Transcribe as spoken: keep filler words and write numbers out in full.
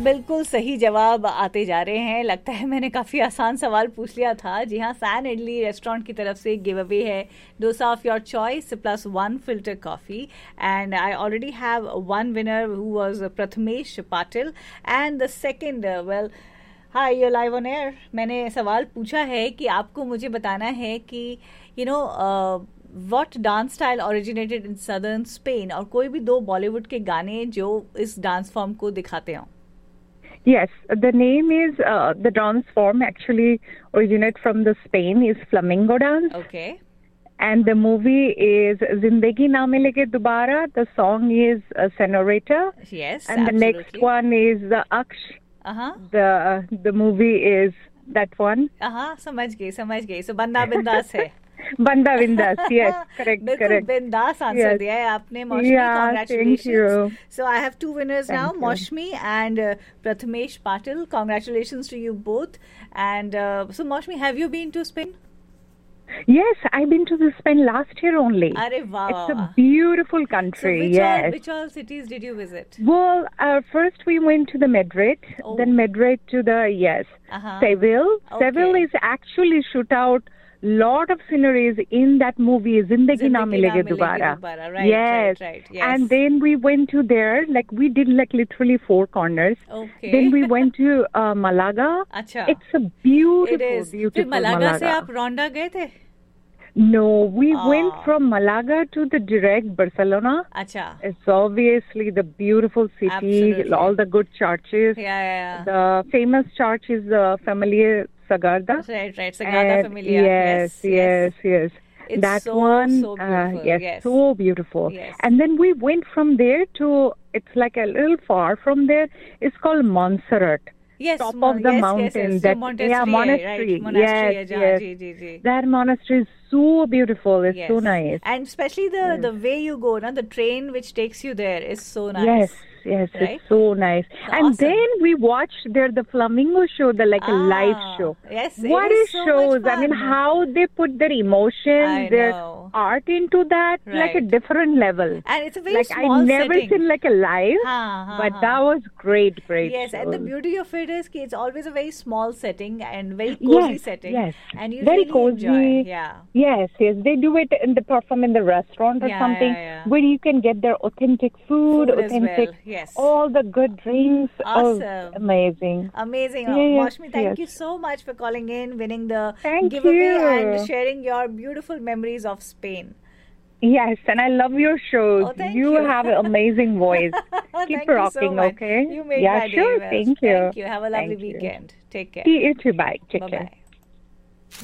बिल्कुल सही जवाब आते जा रहे हैं। लगता है मैंने काफ़ी आसान सवाल पूछ लिया था। जी हाँ, सैन इडली रेस्टोरेंट की तरफ से गिव अवे है dosa of your choice plus one filter coffee. And I already have one winner who was Prathamesh Patil and the second well hi you live on air. मैंने सवाल पूछा है कि आपको मुझे बताना है कि you know what dance style originated in southern Spain, और कोई भी दो बॉलीवुड के गाने जो इस डांस फॉर्म को दिखाते हों। Yes, the name is, uh, the dance form actually originates from the Spain, is flamenco dance. Okay. And the movie is Zindagi Na Milege Dobara. The song is uh, Senorita. Yes, and absolutely. the next one is the Aksh. Uh-huh. The the movie is that one. Uh-huh, समझ गई समझ गई। So बंदा बिंदास है। Banda Bindas, yes, correct, बिल्कुल correct. बिंदास answer Yes. दिया है आपने Moushumi. Yeah, Congratulations. thank you. So I have two winners Thank now, you. Maushmi and uh, Prathamesh Patil. Congratulations to you both. And uh, so Maushmi, have you been to Spain? Yes, I've been to the Spain last year only. अरे वाह It's वाह, a beautiful So country, which all yes. which all cities did you visit? Well, uh, first we went to the Madrid, Oh. then Madrid to the, yes, Uh-huh. Seville. Okay. Seville is actually shoot out lot of sceneries in that movie, Zindagi Na Zindagi Milege Na Milege Dobara. Dobara, right, yes. right, right, yes. And then we went to there, like we did like literally four corners. Okay. Then we went to uh, Malaga. अच्छा, It's a beautiful, it is. beautiful फिर Malaga से Malaga. आप रोंडा गए थे? No, we Ah. went from Malaga to the direct Barcelona. अच्छा, It's obviously the beautiful city, Absolutely. all the good churches. yeah, yeah, yeah. The famous church is the Familia Sagrada. Right, right. Sagrada And Familia. Yes, yes, yes. It's that so, one, so uh, beautiful. yes, Yes. so beautiful. Yes. And then we went from there to, it's like a little far from there. It's called Montserrat. Yes, top mo- of the yes, mountain. Yes, yes. That, जो monastery yeah, है, monastery. right? Monastery है Yes, जहाँ, yes. Ji, ji, ji. That monastery is so beautiful. It's Yes. so nice. And especially the the way you go, na, the train which takes you there is so nice. Yes, yes, Right? it's so nice. So and awesome. then we watched there the flamingo show, the like a live Ah, show. yes, it What is it so shows, much I mean, fun. how they put their emotion, I their know. art into that, like a Right. different level. And it's a very Like I small never setting. seen like a live, हाँ, हाँ, but हाँ. that was great, great. Yes, and the show. beauty of it is कि it's always a very small setting and very cozy Yes, setting. yes. And you Very really cozy. enjoy. Yeah. Yes, yes, they do it in the perform in the restaurant or Yeah, something yeah, yeah. where you can get their authentic food, Food as authentic, well, yes. all the good drinks. Awesome. Oh, amazing. Amazing. Yes, Maushmi, thank yes. you so much for calling in, winning the Thank giveaway you. and sharing your beautiful memories of Spain. Yes, and I love your shows. Oh, thank you, you. have an amazing voice. Thank Keep you rocking, so much. okay? You made yeah, my day. sure. Well. Thank you. Thank you. Have a lovely Thank you. weekend. Take care. You too. Bye. Take care. Bye-bye.